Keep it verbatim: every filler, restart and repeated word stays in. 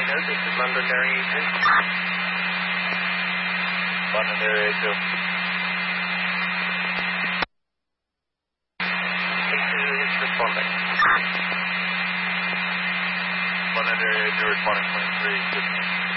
Reno, this is London Area two. London Area two. A two is responding. London Area two responding twenty-three.